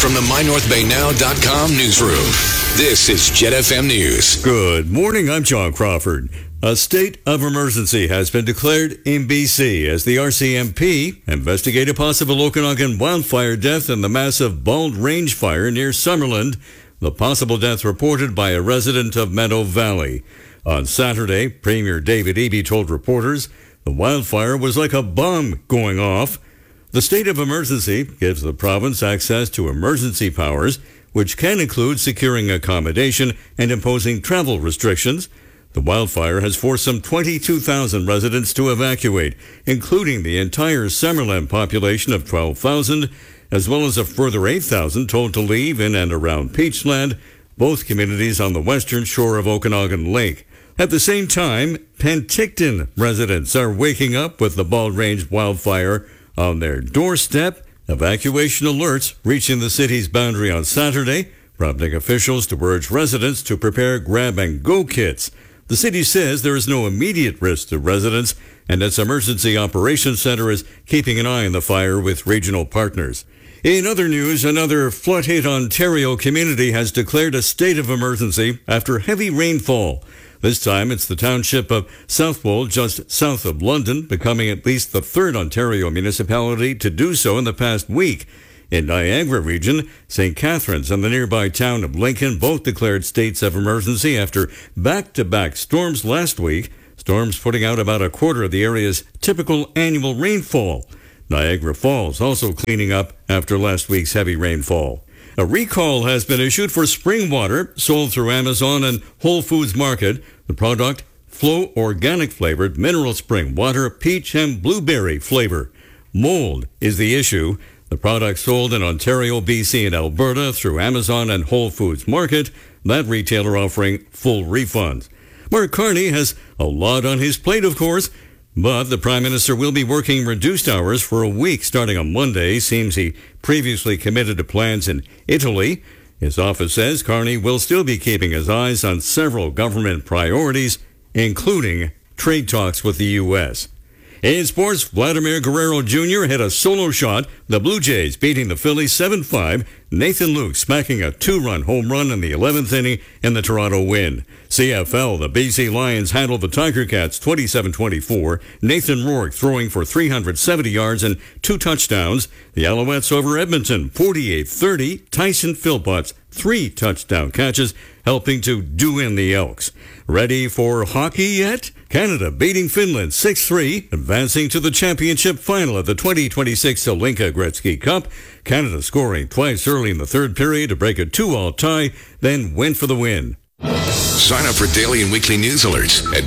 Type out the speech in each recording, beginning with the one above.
from the MyNorthBayNow.com newsroom, this is Jet FM News. Good morning, I'm John Crawford. A state of emergency has been declared in BC as the RCMP investigate a possible Okanagan wildfire death in the massive Bald Range fire near Summerland. The possible death reported by a resident of Meadow Valley. On Saturday, Premier David Eby told reporters the wildfire was like a bomb going off. The state of emergency gives the province access to emergency powers, which can include securing accommodation and imposing travel restrictions. The wildfire has forced some 22,000 residents to evacuate, including the entire Summerland population of 12,000, as well as a further 8,000 told to leave in and around Peachland, both communities on the western shore of Okanagan Lake. At the same time, Penticton residents are waking up with the Bald Range wildfire on their doorstep. Evacuation alerts reaching the city's boundary on Saturday, prompting officials to urge residents to prepare grab-and-go kits. The city says there is no immediate risk to residents, and its Emergency Operations Center is keeping an eye on the fire with regional partners. In other news, another flood-hit Ontario community has declared a state of emergency after heavy rainfall. This time, it's the township of Southwold, just south of London, becoming at least the third Ontario municipality to do so in the past week. In Niagara region, St. Catharines and the nearby town of Lincoln both declared states of emergency after back-to-back storms last week, storms putting out about a quarter of the area's typical annual rainfall. Niagara Falls also cleaning up after last week's heavy rainfall. A recall has been issued for spring water sold through Amazon and Whole Foods Market. The product, Flow Organic Flavored Mineral Spring Water, Peach and Blueberry Flavor. Mold is the issue. The product sold in Ontario, BC, and Alberta through Amazon and Whole Foods Market, that retailer offering full refunds. Mark Carney has a lot on his plate, of course, but the Prime Minister will be working reduced hours for a week starting on Monday. Seems he previously committed to plans in Italy. His office says Carney will still be keeping his eyes on several government priorities, including trade talks with the U.S. In sports, Vladimir Guerrero Jr. hit a solo shot. The Blue Jays beating the Phillies 7-5. Nathan Luke smacking a 2-run home run in the 11th inning in the Toronto win. CFL, the BC Lions handled the Tiger Cats 27-24. Nathan Rourke throwing for 370 yards and 2 touchdowns. The Alouettes over Edmonton 48-30. Tyson Philpotts 3 touchdown catches, helping to do in the Elks. Ready for hockey yet? Canada beating Finland 6-3, advancing to the championship final of the 2026 Olinka Gretzky Cup. Canada scoring twice early in the third period to break a 2-all tie, then went for the win. Sign up for daily and weekly news alerts at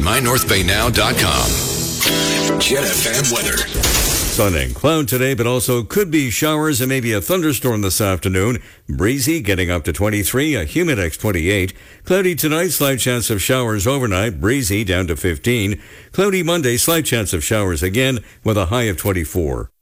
MyNorthBayNow.com. Jet FM weather. Sun and cloud today, but also could be showers and maybe a thunderstorm this afternoon. Breezy, getting up to 23, a Humidex 28. Cloudy tonight, slight chance of showers overnight. Breezy down to 15. Cloudy Monday, slight chance of showers again with a high of 24.